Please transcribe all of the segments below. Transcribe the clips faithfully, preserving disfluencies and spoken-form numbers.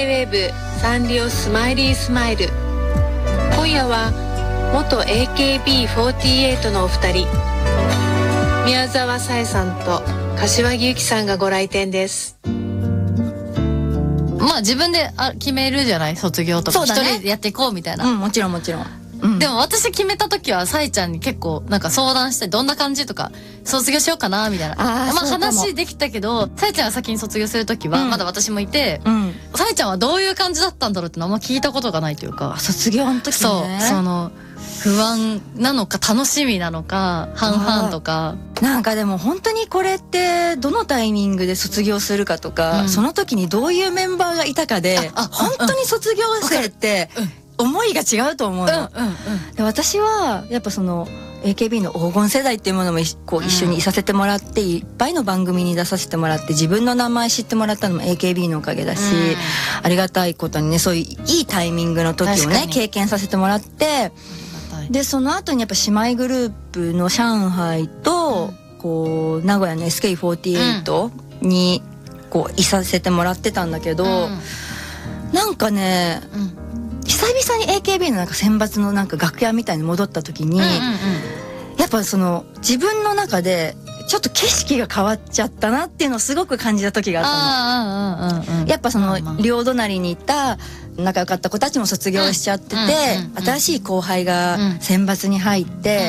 ウェーブサンリオスマイリースマイル。今夜は元 エーケービーフォーティーエイト のお二人、宮沢紗絵さんと柏木由紀さんがご来店です。 まあ自分であ決めるじゃない、卒業とか一人でやっていこうみたいな。 うん、もちろんもちろん。うん、 でも私決めた時はさえちゃんに結構なんか相談して、どんな感じとか卒業しようかなみたいな。あまあ話できたけど、さえちゃんが先に卒業する時はまだ私もいて、さえちゃんはどういう感じだったんだろうってのあんま聞いたことがないというか。 卒業の時ね。 そう、その不安なのか楽しみなのか半々とか。 なんかでも本当にこれってどのタイミングで卒業するかとか、うん、その時にどういうメンバーがいたかで本当に卒業生って思いが違うと思うの。で私はやっぱその エーケービー の黄金世代っていうものもこう一緒にいさせてもらって、いっぱいの番組に出させてもらって自分の名前知ってもらったのも エーケービー のおかげだし、ありがたいことにね、そういういいタイミングの時をね経験させてもらって、でその後にやっぱ姉妹グループの上海とこう名古屋の エスケーフォーティーエイト にこういさせてもらってたんだけど、なんかね久々に エーケービー のなんか選抜のなんか楽屋みたいに戻った時に、やっぱその自分の中でちょっと景色が変わっちゃったなっていうのをすごく感じた時があったの。やっぱその両隣にいた仲良かった子たちも卒業しちゃってて、新しい後輩が選抜に入って、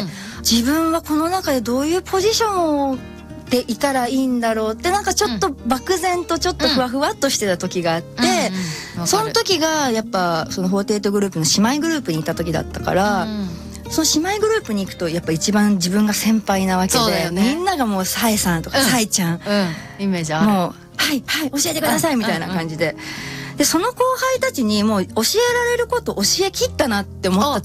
自分はこの中でどういうポジションでいたらいいんだろうってなんかちょっと漠然とちょっとふわふわっとしてた時があって、その時がやっぱそのフォーティーエイトグループの姉妹グループにいた時だったから、その姉妹グループに行くとやっぱ一番自分が先輩なわけで、みんながもうさえさんとかさえちゃん、 イメージある。 もうはいはい教えてくださいみたいな感じで。でその後輩たちにもう教えられること教え切ったなって思った